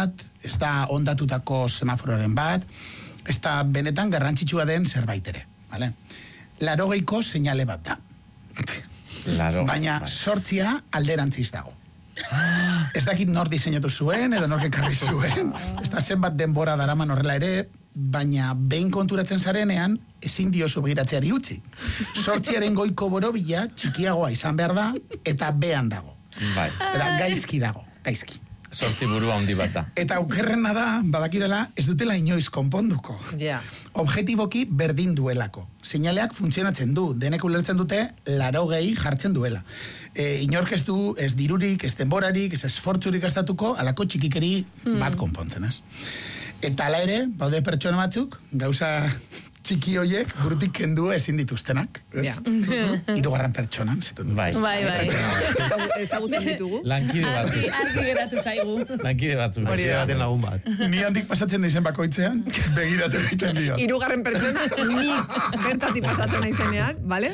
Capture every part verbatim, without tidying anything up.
bat, ez da ondatutako semafororen bat, ez da benetan garrantzitsua den zerbait ere, vale? Larogeiko seinale bat da. Laro, baina bai. sortzia alderantziz dago. Ez dakit nor diseinatu zuen, edo nork ekarri zuen, ez da zenbat denbora daraman horrela ere, baina behin konturatzen zarenean, ezin diozu begiratzeari utzi. Sortziaren goiko borobila txikiagoa izan behar da, eta behan dago. Bai. Eta gaizki dago, gaizki. Sortzi burua handi bat da. Eta aukerrena da, badakidela, ez dutela inoiz konponduko. Ja. Objektiboki berdin duelako. Seinaleak funtzionatzen du, denek ulertzen dute laurogei jartzen duela. E, inork ez du, ez dirurik, ez denborarik, ez esfortzurik estatuko, alako txikikeri bat konpontzen, ez? Eta ala ere, baude pertsona batzuk, gauza txiki hoiek burutik kendu ezin dituztenak, ez? Ja. Hirugarren pertsonan, zituen. Bai. Bai, bai. Ezagutzen ditugu. Lankide Argi, batzuk. argi geratu zaigu. Lankide batzuk. Hori da. baten lagun bat. Ni handik pasatzen naizen bakoitzean, begiratu egiten diot. Hirugarren pertsona, ni bertatik pasatzen naizenean, bale?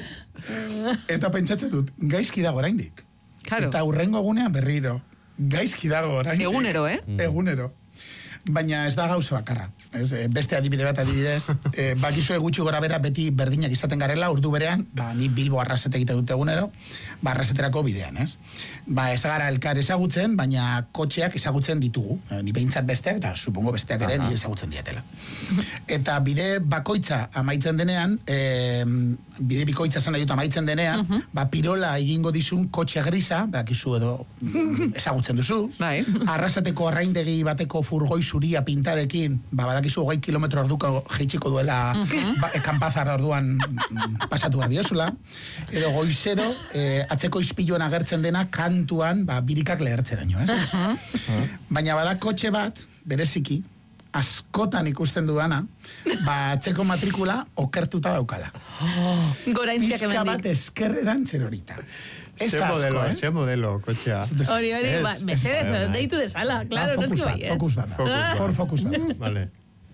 Eta pentsatzen dut, gaizki dago oraindik. Claro. Eta hurrengo egunean berriro. Gaizki dago oraindik. Egunero, eh? Egunero. Baina ez da gauza bakarra. Ez, beste adibide bat adibidez, e, bakizue gutxi gora bera beti berdinak izaten garela, urdu berean, ba, ni Bilbo arrasete egiten dute egunero, ba, arraseterako bidean, ez? Ba, ez gara elkar ezagutzen, baina kotxeak ezagutzen ditugu. E, ni behintzat besteak, eta supongo besteak ere ni ezagutzen dietela. Eta bide bakoitza amaitzen denean, e, bide bikoitza zan nahi dut amaitzen denean, ba, pirola egingo dizun kotxe grisa, bakizu edo ezagutzen duzu, Bai. arrasateko arraindegi bateko furgoi zuria pintadekin, ba, badakizu hogei kilometro orduko jeitsiko duela ba, kanpazar orduan pasatu behar diozula, edo goizero eh, atzeko ispiluan agertzen dena kantuan, ba, birikak lehertzeraino, ez? Baina bada kotxe bat, bereziki, askotan ikusten dudana, ba, atzeko matrikula okertuta daukala. Goraintziak Pizka bat emendik. eskerreran zerorita. Ez Ze asko, modelo, eh? ze modelo, kotxea. Hori, hori, Ez, ba, ez, mesedes, ez, deitu desala, claro, Ah, no fokus eski bat, baiet. fokus bat. Fokus bat. Hor fokus bat. Vale.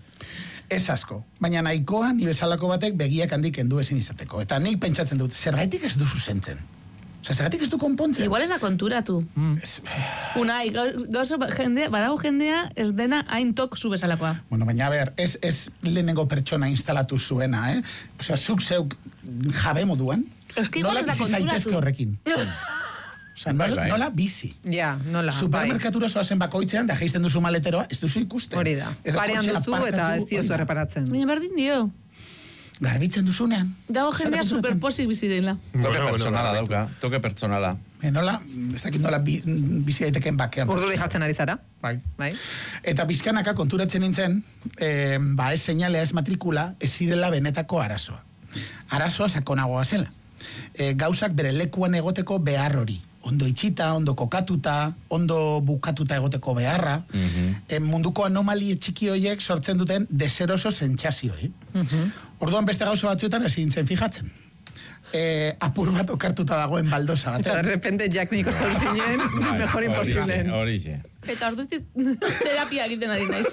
Ez asko. Baina nahikoa, ni bezalako batek begiak handik kendu ezin izateko. Eta nik pentsatzen dut, zergaitik ez duzu zentzen? Osa, zergatik ez du konpontzen? Igual ez da konturatu. Ez- Unai, gau- gauza ba- jendea, badago jendea ez dena hain tok zu bezalakoa. Bueno, baina, a ber, ez, ez lehenengo pertsona instalatu zuena, eh? Osea, zuk zeuk jabe moduan, Ez que igual nola ez da bizi konturatu. zaitezke horrekin. Osea, nola, bai. nola bizi. Ja, nola, bai. Supermerkatura zoazen bakoitzean, da jaisten duzu maleteroa, ez duzu ikusten. Hori da. Edo Parean kotxea duzu aparkatu, eta ez hori diozu da. erreparatzen. Baina berdin dio. Garbitzen duzunean. Dago Zer jendea konturatzen? superposik bizi dela. Toke Bueno, bueno, personala bueno. dauka, toke personala. E, nola, ez dakit nola bi, bizi daiteken bakean. Urduri jartzen ari zara, Bai. bai? Eta pizkanaka konturatzen nintzen, eh, ba ez seinalea, ez matrikula, ez zirela benetako arazoa. Arazoa sakonagoa zela. E, gauzak bere lekuan egoteko behar hori. Ondo itxita, ondo kokatuta, ondo bukatuta egoteko beharra. E, munduko anomalie txiki horiek sortzen duten deseroso sentsazio hori. Orduan beste gauza batzuetan hasi nintzen fijatzen. E, apur bat okartuta dagoen baldosa Eta de batean. repente Jack Nicholson zinen, Bai, mejor horixe, imposible. Horixe. Eta orduzti terapia egiten ari naiz.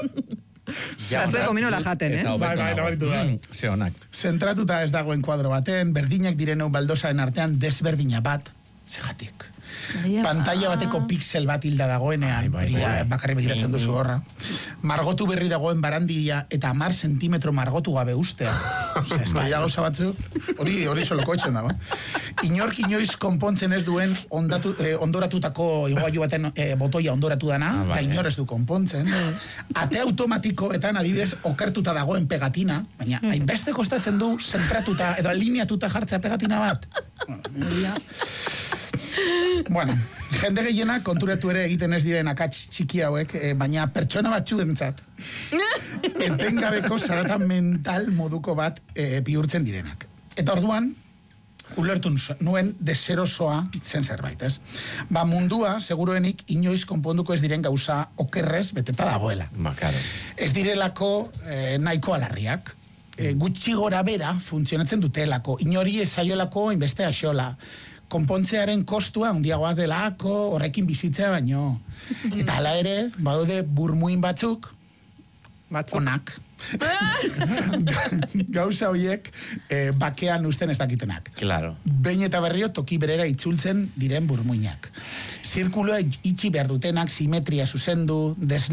Zazue kominola jaten, eh? Eta hobeto Bai, bai, nago. nabaritu da. Mm, Ze honak. Zentratuta ez dagoen kuadro baten, berdinak direneu baldosaren artean desberdina bat, zegatik. Pantalla bateko pixel bat hilda dagoenean, bai, hori da, bai. bakarri begiratzen duzu horra. Margotu berri dagoen barandia eta hamar sentimetro margotu gabe ustea. Osea, eska dira gauza batzu, hori hori soloko etxen dago. Inork inoiz konpontzen ez duen ondatu, eh, ondoratutako igogailu baten eh, botoia ondoratu dana, Ah, eta bai. inor ez du konpontzen. Ate automatikoetan adibidez okertuta dagoen pegatina, baina hainbeste kostatzen du zentratuta edo alineatuta jartzea pegatina bat. Bueno, jende gehiena konturatu ere egiten ez diren akats txiki hauek, eh, baina pertsona batzuentzat etengabeko zarata mental moduko bat eh, bihurtzen direnak. Eta orduan, ulertu nuen deserosoa zen zerbait, ez? Ba, mundua, seguruenik, inoiz konponduko ez diren gauza okerrez beteta dagoela. Makaro. Ez direlako eh, nahiko alarriak. E, gutxi gora bera funtzionatzen dutelako. Inori ezaiolako inbeste axola. Konpontzearen kostua handiagoa delako, horrekin bizitzea baino. Eta hala ere, badaude burmuin batzuk, Batzuk. onak. Gauza horiek eh, bakean usten ez dakitenak. Claro. Behin eta berrio toki berera itzultzen diren burmuinak. Zirkuloa itxi behar dutenak, simetria zuzendu, des